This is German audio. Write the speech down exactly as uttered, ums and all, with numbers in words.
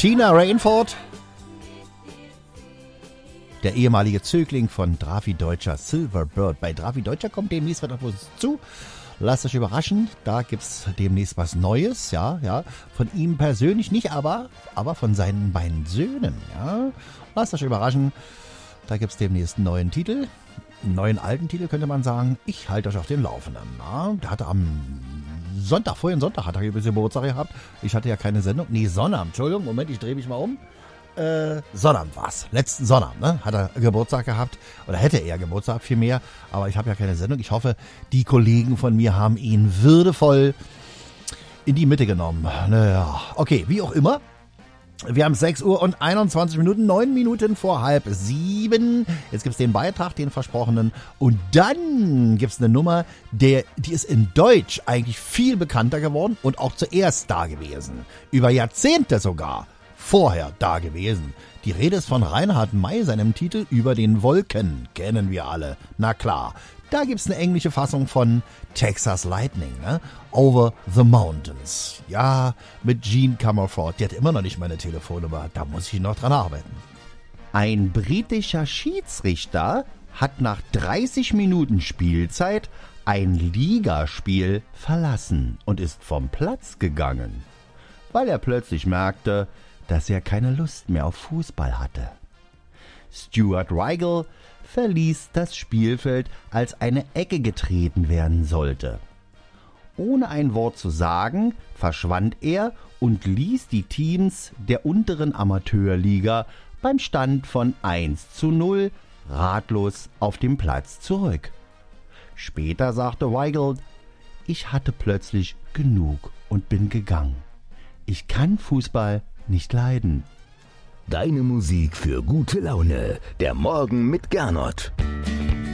Tina Rainford, der ehemalige Zögling von Drafi Deutscher, Silverbird. Bei Drafi Deutscher kommt demnächst was auf uns zu. Lasst euch überraschen, da gibt's demnächst was Neues, ja, ja. Von ihm persönlich nicht, aber, aber von seinen beiden Söhnen, ja. Lasst euch überraschen, da gibt's demnächst einen neuen Titel. Einen neuen alten Titel könnte man sagen. Ich halte euch auf den Laufenden. Ja. Der hatte am Sonntag, vorhin Sonntag hat er ein bisschen Geburtstag gehabt. Ich hatte ja keine Sendung. Nee, Sonnabend, Entschuldigung, Moment, ich drehe mich mal um. Äh, Sonnabend war's. Letzten Sonnabend, ne? Hat er Geburtstag gehabt. Oder hätte er Geburtstag vielmehr. Aber ich habe ja keine Sendung. Ich hoffe, die Kollegen von mir haben ihn würdevoll in die Mitte genommen. Naja, okay, wie auch immer. Wir haben sechs Uhr und einundzwanzig Minuten, neun Minuten vor halb sieben. Jetzt gibt's den Beitrag, den versprochenen. Und dann gibt's eine Nummer, der, die ist in Deutsch eigentlich viel bekannter geworden und auch zuerst da gewesen. Über Jahrzehnte sogar. Vorher da gewesen. Die Rede ist von Reinhard May, seinem Titel Über den Wolken. Kennen wir alle. Na klar. Da gibt's eine englische Fassung von Texas Lightning, ne? Over the Mountains. Ja, mit Gene Comerford. Die hat immer noch nicht meine Telefonnummer. Da muss ich noch dran arbeiten. Ein britischer Schiedsrichter hat nach dreißig Minuten Spielzeit ein Ligaspiel verlassen und ist vom Platz gegangen, weil er plötzlich merkte, dass er keine Lust mehr auf Fußball hatte. Stuart Weigel verließ das Spielfeld, als eine Ecke getreten werden sollte. Ohne ein Wort zu sagen, verschwand er und ließ die Teams der unteren Amateurliga beim Stand von eins zu null ratlos auf dem Platz zurück. Später sagte Weigel: Ich hatte plötzlich genug und bin gegangen. Ich kann Fußball nicht leiden. Deine Musik für gute Laune. Der Morgen mit Gernot.